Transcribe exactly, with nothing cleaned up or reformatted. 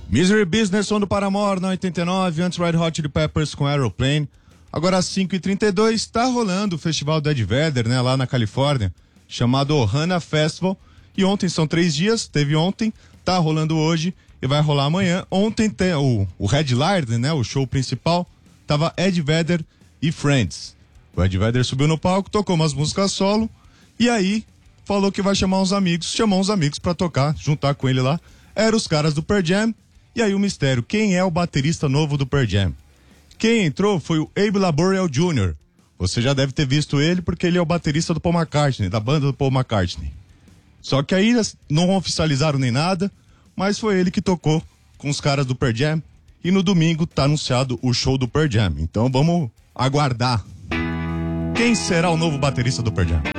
Misery Business, som do Paramore na oitenta e nove, antes Red Hot Chili Peppers com Aeroplane. Agora às cinco e trinta e dois, tá rolando o festival do Ed Vedder, né, lá na Califórnia, chamado Ohana Festival. E ontem, são três dias, teve ontem, tá rolando hoje e vai rolar amanhã. Ontem tem o, o headliner, né, o show principal, tava Ed Vedder e Friends. O Ed Vedder subiu no palco, tocou umas músicas solo e aí falou que vai chamar uns amigos, chamou uns amigos pra tocar, juntar com ele lá. Eram os caras do Pearl Jam. E aí o mistério, quem é o baterista novo do Pearl Jam? Quem entrou foi o Abe Laboriel Júnior Você já deve ter visto ele porque ele é o baterista do Paul McCartney, da banda do Paul McCartney. Só que aí não oficializaram nem nada, mas foi ele que tocou com os caras do Pearl Jam. E no domingo tá anunciado o show do Pearl Jam. Então vamos aguardar. Quem será o novo baterista do Pearl Jam?